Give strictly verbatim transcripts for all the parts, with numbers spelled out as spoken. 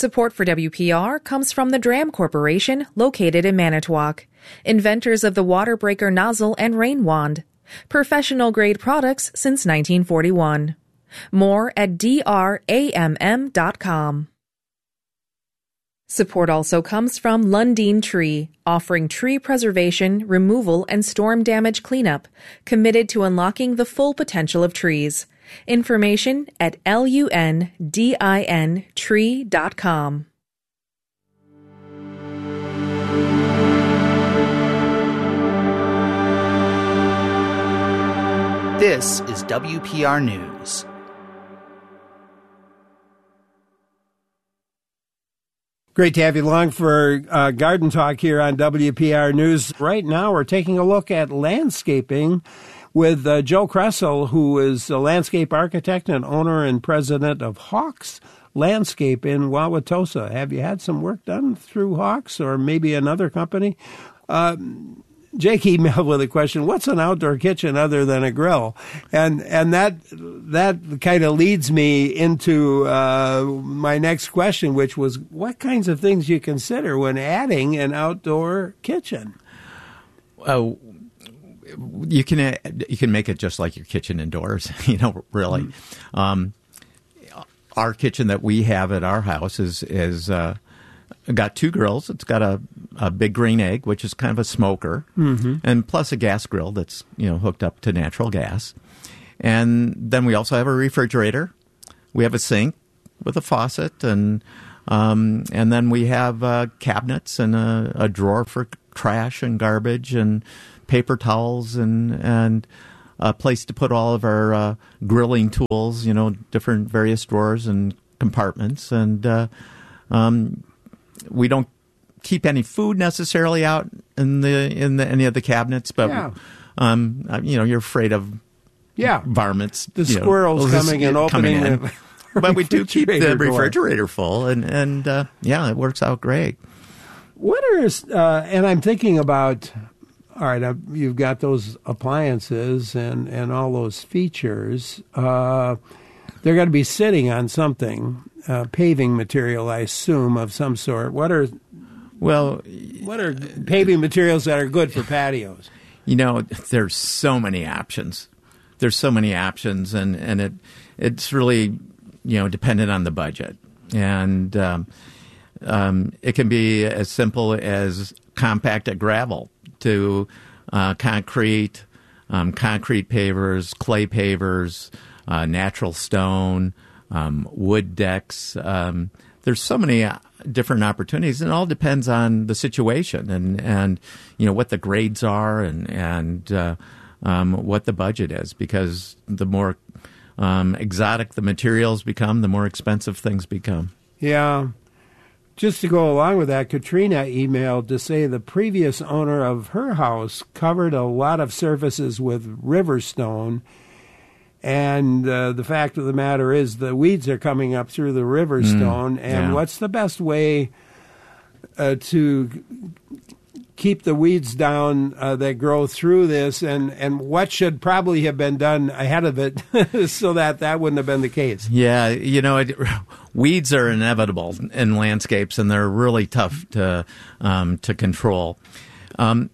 Support for W P R comes from the Dram Corporation, located in Manitowoc, inventors of the water breaker nozzle and rain wand, professional-grade products since nineteen forty-one. More at D R A M M dot com. Support also comes from Lundin Tree, offering tree preservation, removal, and storm damage cleanup, committed to unlocking the full potential of trees. Information at L U N D I N tree dot com. This is W P R News. Great to have you along for uh, Garden Talk here on W P R News. Right now we're taking a look at landscaping with uh, Joe Kressel, who is a landscape architect and owner and president of Hawks Landscape in Wauwatosa. Have you had some work done through Hawks or maybe another company? Uh, Jake emailed with a question, what's an outdoor kitchen other than a grill? And and that that kind of leads me into uh, my next question, which was, what kinds of things you consider when adding an outdoor kitchen? Oh, you can you can make it just like your kitchen indoors, you know, really. Mm. Um, our kitchen that we have at our house is is uh, got two grills. It's got a, a big green egg, which is kind of a smoker, mm-hmm. and plus a gas grill that's, you know, hooked up to natural gas. And then we also have a refrigerator. We have a sink with a faucet, and um, and then we have uh, cabinets and a, a drawer for trash and garbage and paper towels and and a place to put all of our uh, grilling tools, you know, different various drawers and compartments. And uh, um, we don't keep any food necessarily out in the in the, any of the cabinets, but yeah. um, you know, you're afraid of yeah varmints, the squirrels know, coming and opening coming in. The but we do keep the door. refrigerator full, and and uh, yeah, it works out great. What are uh, and I'm thinking about. All right, uh, you've got those appliances and, and all those features. Uh, they're going to be sitting on something, uh, paving material, I assume, of some sort. What are well, what are paving materials that are good for patios? You know, there's so many options. There's so many options, and, and it it's really, you know, dependent on the budget. And um, um, it can be as simple as compacted gravel to uh, concrete, um, concrete pavers, clay pavers, uh, natural stone, um, wood decks. Um, there's so many different opportunities, and it all depends on the situation and, and you know, what the grades are and, and uh, um, what the budget is, because the more um, exotic the materials become, the more expensive things become. Yeah. Just to go along with that, Katrina emailed to say the previous owner of her house covered a lot of surfaces with Riverstone, and uh, the fact of the matter is the weeds are coming up through the Riverstone, mm, and yeah. what's the best way uh, to keep the weeds down uh, that grow through this, and, and what should probably have been done ahead of it so that that wouldn't have been the case? Yeah, you know, it, weeds are inevitable in landscapes, and they're really tough to um, to control. Um,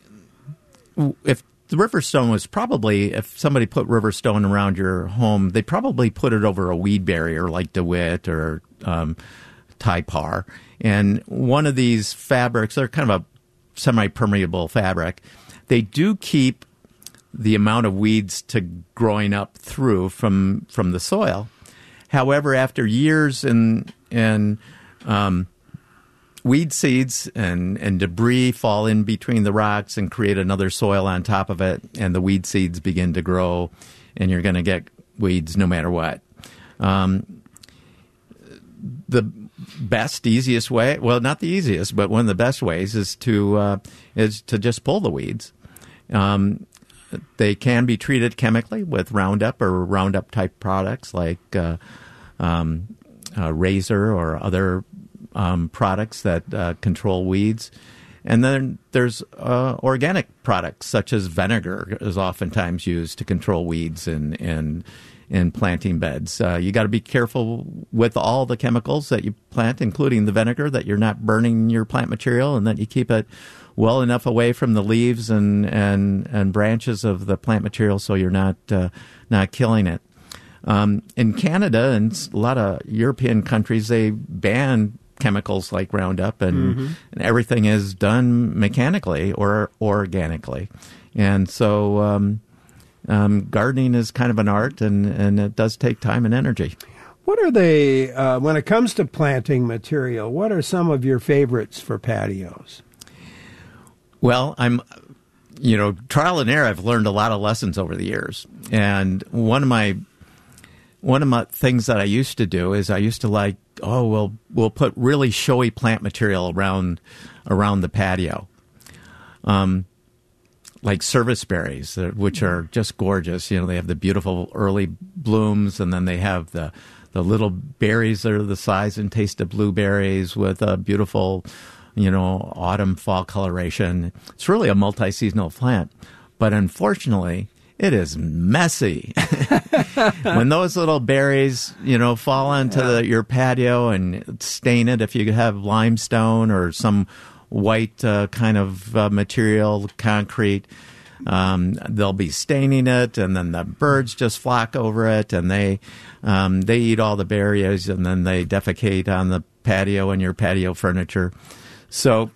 if the Riverstone was probably, if somebody put Riverstone around your home, they probably put it over a weed barrier like DeWitt or um, Typar. And one of these fabrics, they're kind of a semi-permeable fabric, they do keep the amount of weeds to growing up through from from the soil. However, after years in in um, weed seeds and, and debris fall in between the rocks and create another soil on top of it, and the weed seeds begin to grow, and you're going to get weeds no matter what. Um, the best, easiest way, well, not the easiest, but one of the best ways is to uh, is to just pull the weeds. Um, they can be treated chemically with Roundup or Roundup type products like uh, um, uh, Razor or other um, products that uh, control weeds. And then there's uh, organic products such as vinegar is oftentimes used to control weeds in in, in planting beds. Uh, you got to be careful with all the chemicals that you plant, including the vinegar, that you're not burning your plant material, and that you keep it well enough away from the leaves and and, and branches of the plant material so you're not uh, not killing it. Um, in Canada and a lot of European countries, they ban chemicals like Roundup, and, mm-hmm. and everything is done mechanically or, or organically. And so um, um, gardening is kind of an art, and, and it does take time and energy. What are they, uh, when it comes to planting material, what are some of your favorites for patios? Well, I'm, you know, trial and error, I've learned a lot of lessons over the years. And one of my One of my things that I used to do is I used to like, oh, well, we'll put really showy plant material around around the patio, um, like service berries, which are just gorgeous. You know, they have the beautiful early blooms, and then they have the the little berries that are the size and taste of blueberries with a beautiful, you know, autumn fall coloration. It's really a multi-seasonal plant, but unfortunately, it is messy. When those little berries, you know, fall onto yeah. the, your patio and stain it, if you have limestone or some white uh, kind of uh, material, concrete, um, they'll be staining it, and then the birds just flock over it, and they um, they eat all the berries, and then they defecate on the patio and your patio furniture. So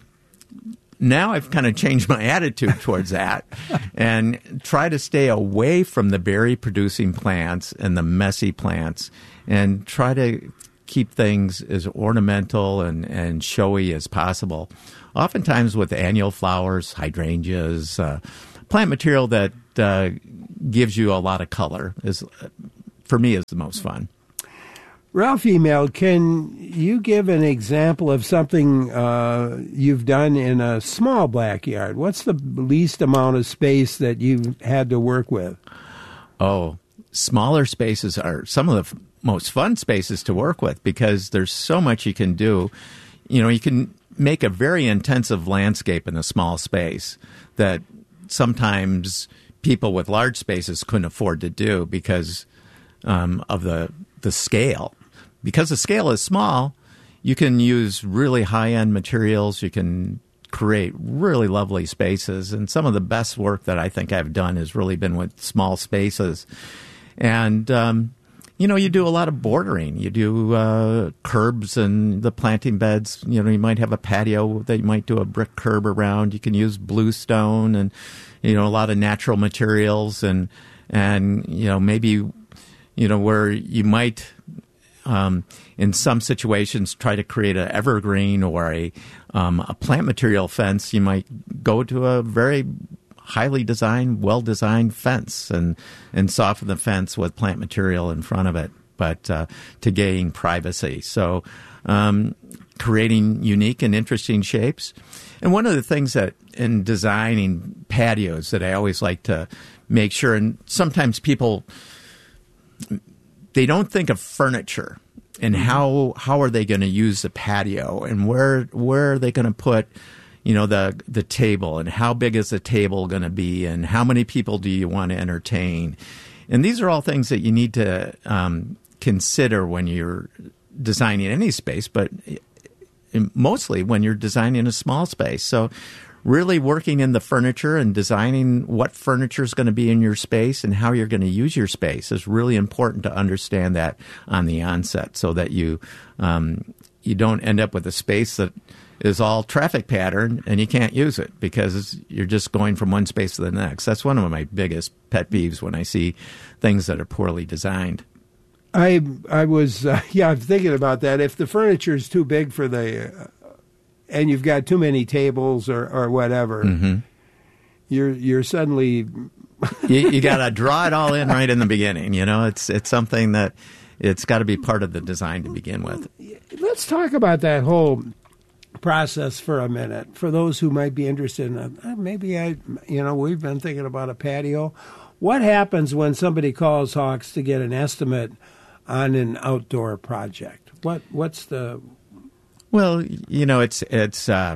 now I've kind of changed my attitude towards that and try to stay away from the berry-producing plants and the messy plants, and try to keep things as ornamental and, and showy as possible. Oftentimes with annual flowers, hydrangeas, uh, plant material that uh, gives you a lot of color is, for me, is the most fun. Ralph emailed, can you give an example of something uh, you've done in a small backyard? What's the least amount of space that you've had to work with? Oh, smaller spaces are some of the f- most fun spaces to work with, because there's so much you can do. You know, you can make a very intensive landscape in a small space that sometimes people with large spaces couldn't afford to do because um, of the the scale. Because the scale is small, you can use really high-end materials. You can create really lovely spaces. And some of the best work that I think I've done has really been with small spaces. And, um, you know, you do a lot of bordering. You do uh, curbs and the planting beds. You know, you might have a patio that you might do a brick curb around. You can use bluestone and, you know, a lot of natural materials. And, and you know, maybe, you know, where you might... Um, in some situations, try to create an evergreen or a um, a plant material fence. You might go to a very highly designed, well-designed fence and, and soften the fence with plant material in front of it, but uh, to gain privacy. So um, creating unique and interesting shapes. And one of the things that in designing patios that I always like to make sure, and sometimes people... they don't think of furniture and how how are they going to use the patio, and where where are they going to put, you know, the the table, and how big is the table going to be, and how many people do you want to entertain. And these are all things that you need to um, consider when you're designing any space, but mostly when you're designing a small space. So really working in the furniture and designing what furniture is going to be in your space and how you're going to use your space is really important to understand that on the onset, so that you um, you don't end up with a space that is all traffic pattern and you can't use it because you're just going from one space to the next. That's one of my biggest pet peeves when I see things that are poorly designed. I I was uh, yeah I'm thinking about that. If the furniture is too big for the uh, and you've got too many tables or, or whatever, mm-hmm. you're you're suddenly you, you got to draw it all in right in the beginning. You know, it's it's something that it's got to be part of the design to begin with. Let's talk about that whole process for a minute. For those who might be interested in uh, maybe I you know we've been thinking about a patio. What happens when somebody calls Hawks to get an estimate on an outdoor project? What what's the Well, you know, it's it's um,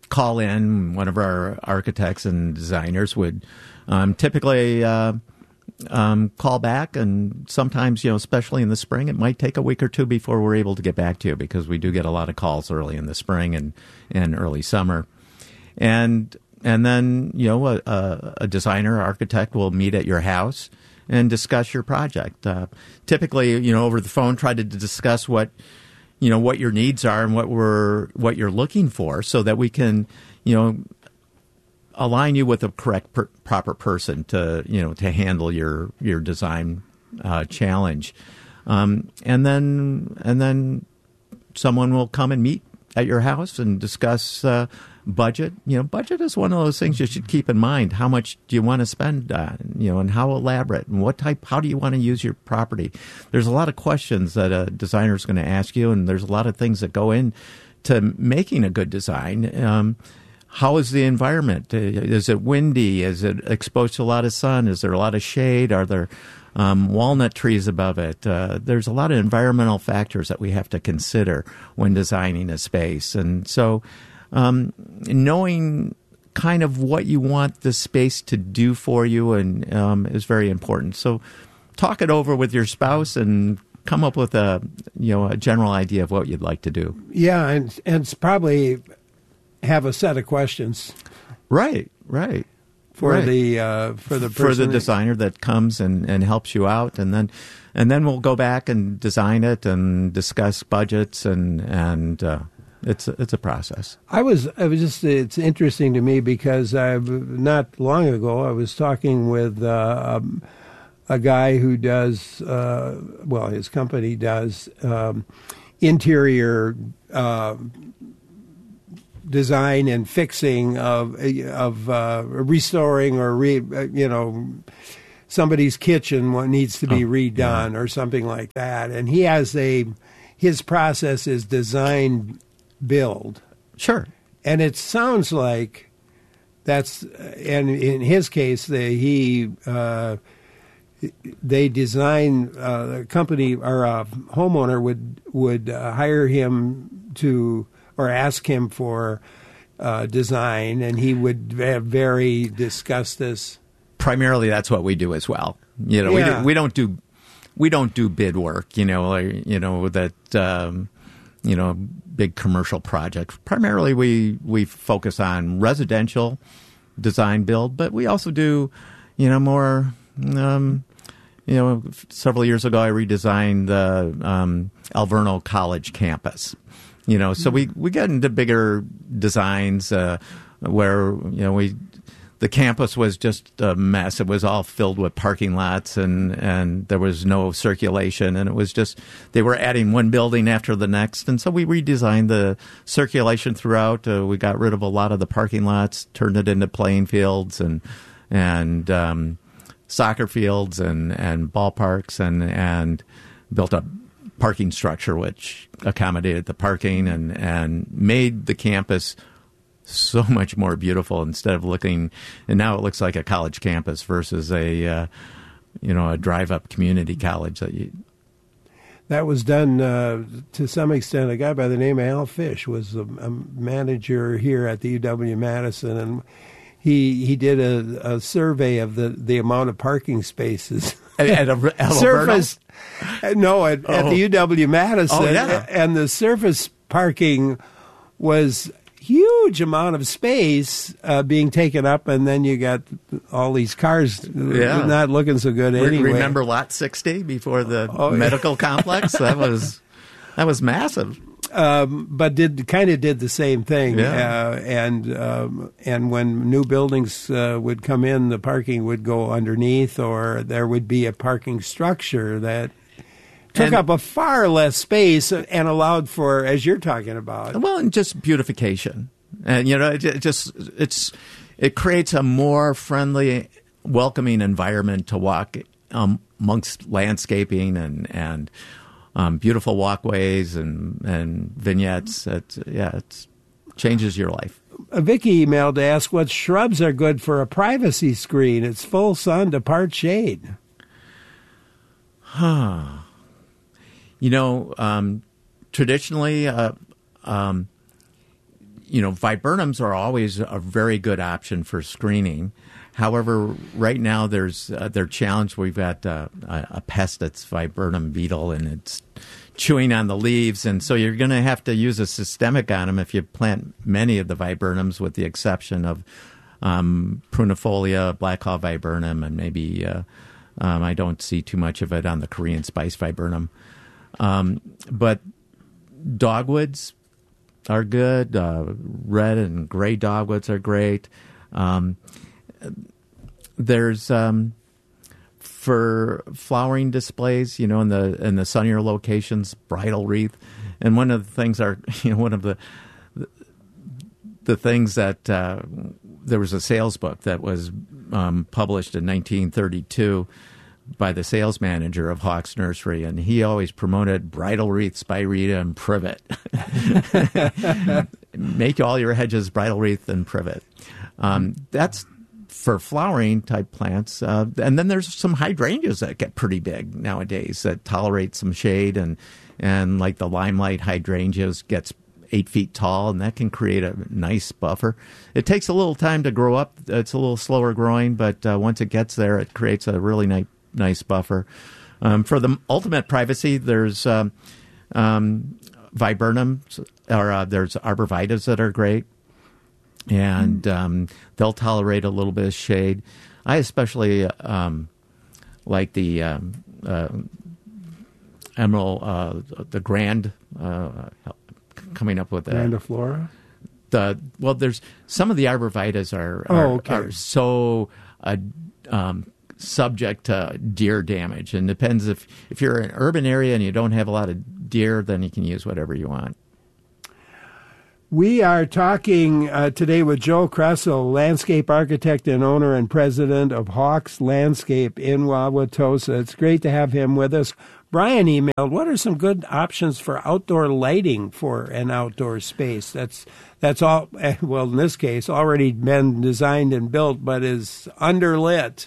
call in. One of our architects and designers would um, typically uh, um, call back, and sometimes, you know, especially in the spring, it might take a week or two before we're able to get back to you, because we do get a lot of calls early in the spring and, and early summer. And and then, you know, a, a, a designer, architect will meet at your house and discuss your project. Uh, typically, you know, over the phone, try to discuss what, you know, what your needs are and what we're what you're looking for, so that we can, you know, align you with the correct per, proper person to, you know, to handle your your design uh, challenge. Um, and then and then someone will come and meet at your house and discuss uh, budget. You know, budget is one of those things you should keep in mind. How much do you want to spend on, you know, and how elaborate, and what type, how do you want to use your property? There's a lot of questions that a designer is going to ask you, and there's a lot of things that go in to making a good design. Um, how is the environment? Is it windy? Is it exposed to a lot of sun? Is there a lot of shade? Are there um, walnut trees above it? Uh, there's a lot of environmental factors that we have to consider when designing a space. And so um, knowing kind of what you want the space to do for you and um, is very important. So talk it over with your spouse and come up with a, you know, a general idea of what you'd like to do. Yeah, and, and it's probably have a set of questions. Right, right. For right. the uh, for the person for the designer that comes and, and helps you out, and then and then we'll go back and design it and discuss budgets, and and uh, it's a, it's a process. I was I was just it's interesting to me because I've not long ago I was talking with uh, um, a guy who does uh, well his company does um, interior Uh, design and fixing of of uh, restoring or re, you know somebody's kitchen what needs to be oh, redone yeah. or something like that, and he has a his process is design build. Sure, and it sounds like that's and in his case they he uh, they design uh, a company or a homeowner would would uh, hire him to. Or ask him for uh, design, and he would very discuss this. Primarily, that's what we do as well. You know, yeah. we, do, we don't do we don't do bid work. You know, or, you know that um, you know big commercial projects. Primarily, we we focus on residential design build, but we also do you know more. Um, you know, several years ago, I redesigned the um, Alverno College campus. You know, so we, we get into bigger designs uh, where, you know, we the campus was just a mess. It was all filled with parking lots, and, and there was no circulation. And it was just, they were adding one building after the next. And so we redesigned the circulation throughout. Uh, we got rid of a lot of the parking lots, turned it into playing fields and and um, soccer fields and, and ballparks, and, and built up parking structure which accommodated the parking and, and made the campus so much more beautiful instead of looking, and now it looks like a college campus versus a uh, you know a drive-up community college. That you, that was done uh, to some extent. A guy by the name of Al Fish was a, a manager here at the U W-Madison, and he he did a, a survey of the, the amount of parking spaces at, at a surface. No, at, oh. at the U W-Madison, oh, yeah. and the surface parking was huge amount of space uh, being taken up, and then you got all these cars yeah. not looking so good anyway. Remember Lot sixty before the oh, medical yeah. complex? That was that was massive. Um, but did kind of did the same thing, yeah. uh, and um, and when new buildings uh, would come in, the parking would go underneath, or there would be a parking structure that took and, up a far less space and allowed for, as you're talking about, well, and just beautification, and you know, it, it just it's it creates a more friendly, welcoming environment to walk um, amongst landscaping and and. Um, beautiful walkways and, and vignettes. It's, yeah, it changes your life. Vicky emailed to ask what shrubs are good for a privacy screen. It's full sun to part shade. Huh. You know, um, traditionally, uh, um, you know, viburnums are always a very good option for screening. However, right now there's uh, they're challenged. We've got uh, a, a pest that's viburnum beetle, and it's chewing on the leaves, and so you're going to have to use a systemic on them if you plant many of the viburnums, with the exception of um, prunifolia, black haw viburnum, and maybe uh, um, I don't see too much of it on the Korean spice viburnum. Um, but dogwoods are good. Uh, red and gray dogwoods are great. Um, there's um, for flowering displays, you know, in the in the sunnier locations, bridal wreath, and one of the things are, you know, one of the the, the things that uh, there was a sales book that was um, published in nineteen thirty-two by the sales manager of Hawks Nursery, and he always promoted bridal wreath, spirita, and privet. Make all your hedges bridal wreath and privet. Um, that's for flowering type plants. Uh, and then there's some hydrangeas that get pretty big nowadays that tolerate some shade, and and like the limelight hydrangeas gets eight feet tall, and that can create a nice buffer. It takes a little time to grow up. It's a little slower growing, but uh, once it gets there, it creates a really nice nice buffer. Um, for the ultimate privacy, there's um, um, viburnums, or uh, there's arborvitaes that are great. And um, they'll tolerate a little bit of shade. I especially um, like the um, uh, emerald, uh, the grand, uh, coming up with that. Grandiflora? The well, there's some of the arborvitaes are oh, are, okay. are so uh, um, subject to deer damage, and depends if if you're in an urban area and you don't have a lot of deer, then you can use whatever you want. We are talking uh, today with Joe Kressel, landscape architect and owner and president of Hawks Landscape in Wauwatosa. It's great to have him with us. Brian emailed, what are some good options for outdoor lighting for an outdoor space? That's that's all, well, in this case, already been designed and built, but is underlit.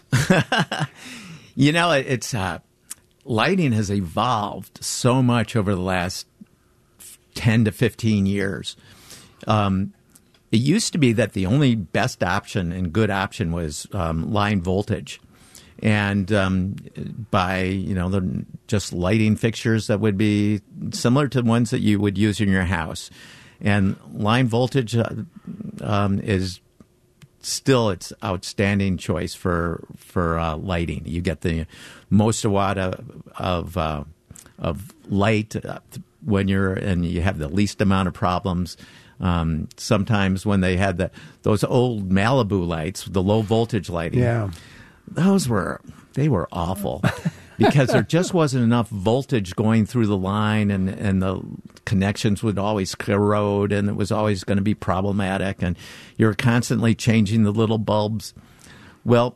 You know, it's uh, lighting has evolved so much over the last ten to fifteen years. Um, it used to be that the only best option and good option was um, line voltage, and um, by you know the just lighting fixtures that would be similar to ones that you would use in your house. And line voltage uh, um, is still its outstanding choice for for uh, lighting. You get the most watt of of, uh, of light when you're and you have the least amount of problems. Um, sometimes when they had the those old Malibu lights, the low voltage lighting, yeah, those were they were awful because there just wasn't enough voltage going through the line, and, and the connections would always corrode, and it was always going to be problematic, and you were constantly changing the little bulbs. Well,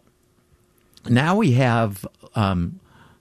now we have um,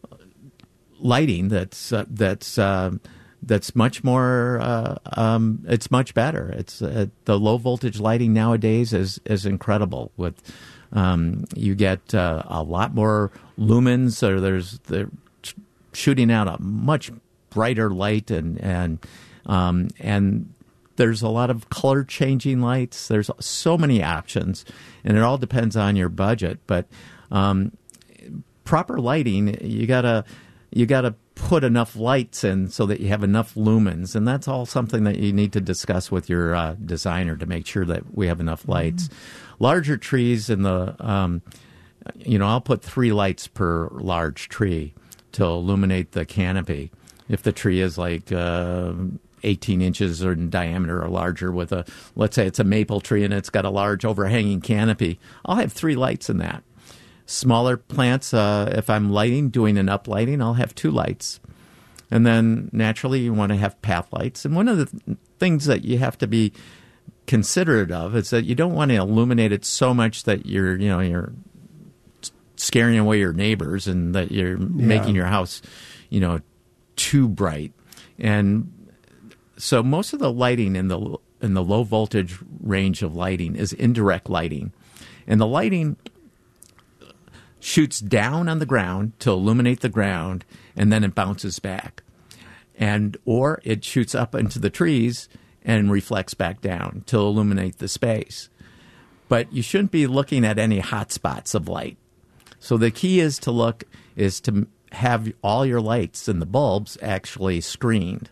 lighting that's uh, that's. Uh, That's much more. Uh, um, it's much better. It's uh, the low voltage lighting nowadays is is incredible. With um, you get uh, a lot more lumens, or there's they're shooting out a much brighter light, and and um, and there's a lot of color changing lights. There's so many options, and it all depends on your budget. But um, proper lighting, you gotta you gotta. put enough lights in so that you have enough lumens, and that's all something that you need to discuss with your uh, designer to make sure that we have enough lights. Mm-hmm. Larger trees in the, um, you know, I'll put three lights per large tree to illuminate the canopy. If the tree is like uh, eighteen inches or in diameter or larger, with a, let's say it's a maple tree and it's got a large overhanging canopy, I'll have three lights in that. Smaller plants, uh, if I'm lighting, doing an uplighting, I'll have two lights. And then naturally you want to have path lights. And one of the th- things that you have to be considerate of is that you don't want to illuminate it so much that you're, you know, you're scaring away your neighbors and that you're yeah. making your house, you know, too bright. And so most of the lighting in the in the low voltage range of lighting is indirect lighting. And the lighting shoots down on the ground to illuminate the ground, and then it bounces back. And or it shoots up into the trees and reflects back down to illuminate the space. But you shouldn't be looking at any hot spots of light. So the key is to look is to have all your lights in the bulbs actually screened.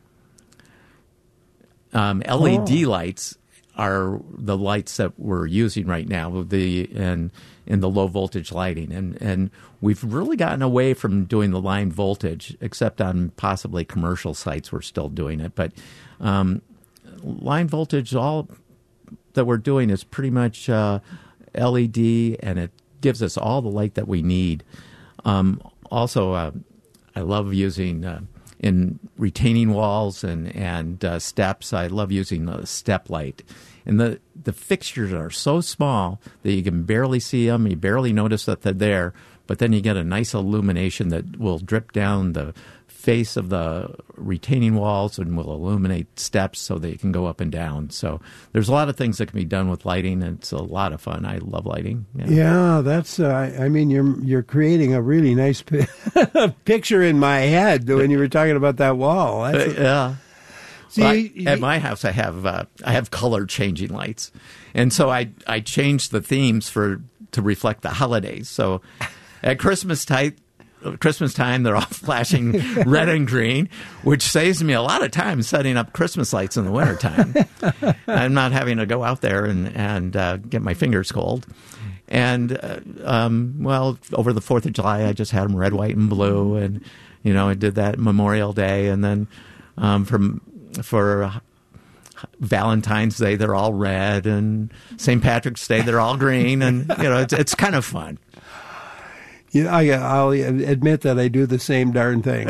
Um, L E D oh. lights are the lights that we're using right now, the and in the low voltage lighting, and and we've really gotten away from doing the line voltage, except on possibly commercial sites we're still doing it. But um, line voltage, all that we're doing is pretty much uh, L E D, and it gives us all the light that we need. Um, also, uh, I love using. Uh, In retaining walls and and uh, steps, I love using the step light. And the, the fixtures are so small that you can barely see them, you barely notice that they're there, but then you get a nice illumination that will drip down the face of the retaining walls and will illuminate steps so that you can go up and down. So there's a lot of things that can be done with lighting, and it's a lot of fun. I love lighting. Yeah, yeah that's, uh, I mean, you're you're creating a really nice pi- picture in my head when you were talking about that wall. That's a, uh, yeah. See, well, you, I, at my house, I have uh, I have color changing lights, and so I I changed the themes for to reflect the holidays. So at Christmas time, Christmas time, they're all flashing red and green, which saves me a lot of time setting up Christmas lights in the wintertime. I'm not having to go out there and and uh, get my fingers cold. And uh, um, well, over the Fourth of July, I just had them red, white, and blue, and you know I did that Memorial Day, and then um, from for Valentine's Day, they're all red, and Saint Patrick's Day, they're all green, and you know it's it's kind of fun. You know, I, I'll admit that I do the same darn thing.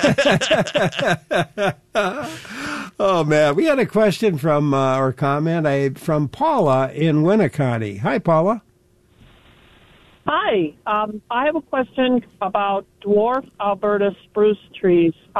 Oh, man. We had a question from, uh, or comment I, from Paula in Winnicott. Hi, Paula. Hi. Um, I have a question about dwarf Alberta spruce trees.